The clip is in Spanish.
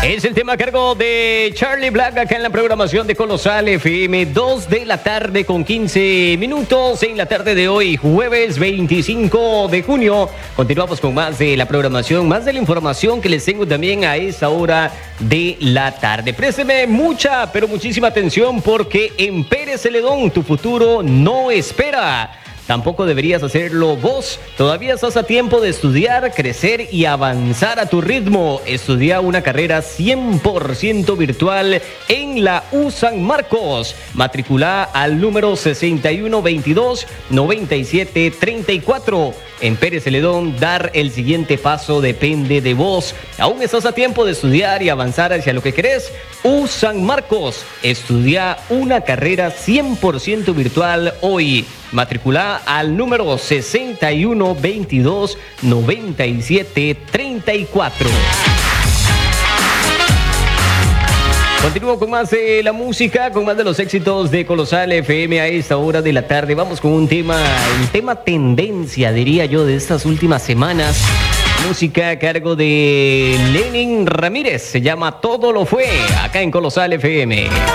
Es el tema a cargo de Charlie Black acá en la programación de Colosal FM. 2 de la tarde con 15 minutos en la tarde de hoy, jueves 25 de junio. Continuamos con más de la programación, más de la información que les tengo también a esta hora de la tarde. Présteme mucha, pero muchísima atención porque en Pérez Celedón tu futuro no espera. Tampoco deberías hacerlo vos. Todavía estás a tiempo de estudiar, crecer y avanzar a tu ritmo. Estudia una carrera 100% virtual en la U San Marcos. Matricula al número 6122-9734. En Pérez Celedón, dar el siguiente paso depende de vos. Aún estás a tiempo de estudiar y avanzar hacia lo que querés. U San Marcos. Estudia una carrera 100% virtual hoy. Matricula al número 6122-9734. Continúo con más de la música, con más de los éxitos de Colosal FM a esta hora de la tarde. Vamos con un tema, el tema tendencia, diría yo, de estas últimas semanas. Música a cargo de Lenin Ramírez, se llama Todo lo Fue, acá en Colosal FM.